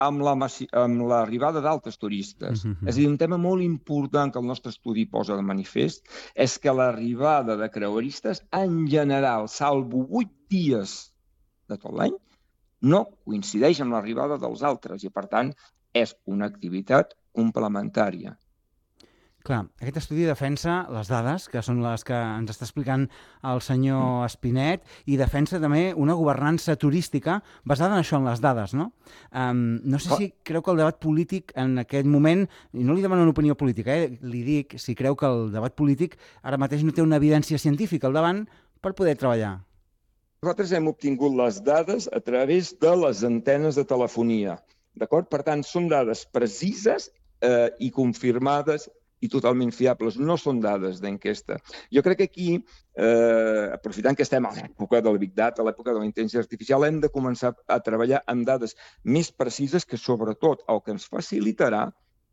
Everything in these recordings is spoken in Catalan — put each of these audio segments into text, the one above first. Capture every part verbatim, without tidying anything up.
amb l'arribada d'altres turistes. Mm-hmm. És a dir, un tema molt important que el nostre estudi posa de manifest és que l'arribada de creueristes, en general, salvo vuit dies de tot l'any, no coincideix amb l'arribada dels altres i, per tant, és una activitat complementària. Clar, aquest estudi defensa les dades, que són les que ens està explicant el senyor Espinet, i defensa també una governança turística basada en això, en les dades, no? Um, no sé si creu que el debat polític en aquest moment, i no li demano una opinió política, eh? Li dic si creu que el debat polític ara mateix no té una evidència científica al davant per poder treballar. Nosaltres hem obtingut les dades a través de les antenes de telefonia, d'acord? Per tant, són dades precises eh, i confirmades i totalment fiables, no són dades d'enquesta. Jo crec que aquí, eh, aprofitant que estem a l'època del Big Data, a l'època de la intel·ligència artificial, hem de començar a treballar amb dades més precises que, sobretot, el que ens facilitarà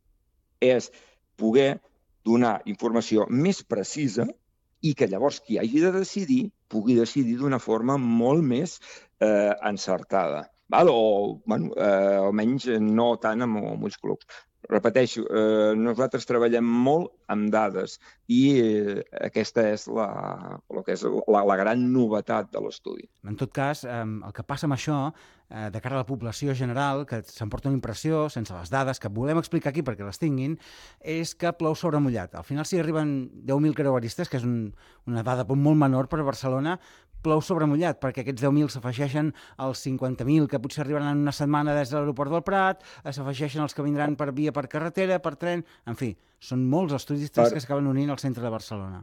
és poder donar informació més precisa i que llavors qui hagi de decidir pugui decidir d'una forma molt més eh, encertada. Val? O, bueno, eh, almenys no tant amb, amb ulls clucs. Repeteixo, eh, nosaltres treballem molt amb dades i eh, aquesta és, la, el que és la, la gran novetat de l'estudi. En tot cas, eh, el que passa amb això, eh, de cara a la població general, que s'emporta una impressió sense les dades que volem explicar aquí perquè les tinguin, és que plou sobre mullat. Al final, si arriben deu mil creueristes, que és un, una dada molt menor per a Barcelona, plou sobre mullat, perquè aquests deu mil s'afegeixen als cinquanta mil que potser arribaran en una setmana des de l'aeroport del Prat, s'afegeixen els que vindran per via per carretera, per tren, en fi, són molts els turistes per... que s'acaben unint al centre de Barcelona.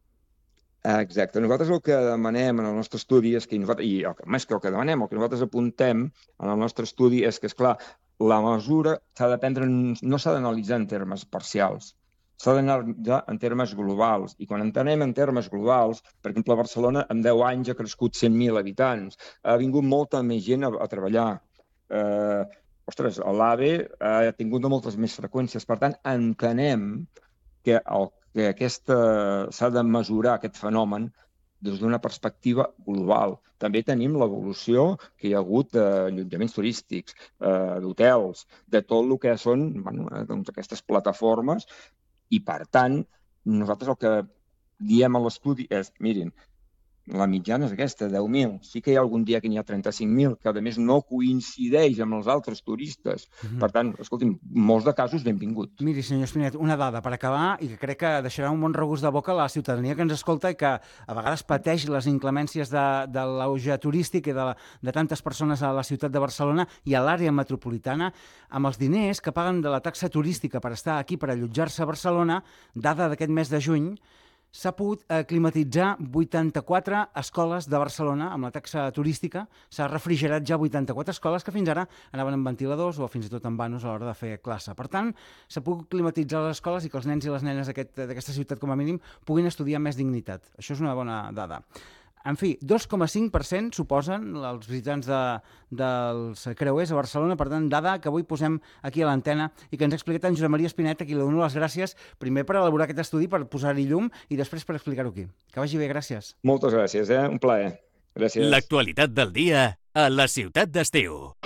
Exacte. Nosaltres el que demanem en el nostre estudi és que, nosaltres, i el que, més que el que demanem, el que nosaltres apuntem en el nostre estudi és que, esclar, la mesura s'ha de prendre, no s'ha d'analitzar en termes parcials, s'ha d'analitzar en termes globals. I quan entenem en termes globals, per exemple, Barcelona en deu anys ha crescut cent mil habitants, ha vingut molta més gent a, a treballar. Eh, ostres, l'AVE ha tingut moltes més freqüències. Per tant, entenem que, el, que aquesta s'ha de mesurar aquest fenomen des d'una perspectiva global. També tenim l'evolució que hi ha hagut d'allotjaments turístics, eh, d'hotels, de tot el que són bueno, doncs aquestes plataformes. I, per tant, nosaltres el que diem a l'estudi és, mirin, la mitjana és aquesta, deu mil. Sí que hi ha algun dia que n'hi ha trenta-cinc mil, que a més no coincideix amb els altres turistes. Mm-hmm. Per tant, escolti'm, molts de casos benvinguts. Miri, senyor Espinet, una dada per acabar i que crec que deixarà un bon regust de boca a la ciutadania que ens escolta i que a vegades pateix les inclemències de, de l'auge turístic i de, de tantes persones a la ciutat de Barcelona i a l'àrea metropolitana, amb els diners que paguen de la taxa turística per estar aquí, per allotjar-se a Barcelona, dada d'aquest mes de juny, s'ha pogut eh, climatitzar vuitanta-quatre escoles de Barcelona amb la taxa turística. S'ha refrigerat ja vuitanta-quatre escoles que fins ara anaven amb ventiladors o fins i tot amb vanos a l'hora de fer classe. Per tant, s'ha pogut climatitzar les escoles i que els nens i les nenes d'aquesta aquest, ciutat, com a mínim, puguin estudiar amb més dignitat. Això és una bona dada. En fi, dos coma cinc per cent suposen els visitants de, dels creuers a Barcelona, per tant, dada que avui posem aquí a l'antena i que ens ha explicat en Josep Maria Espinet, a qui li dono les gràcies, primer per elaborar aquest estudi, per posar-hi llum i després per explicar-ho aquí. Que vagi bé, gràcies. Moltes gràcies, eh? Un plaer. Gràcies. L'actualitat del dia a la Ciutat d'Estiu.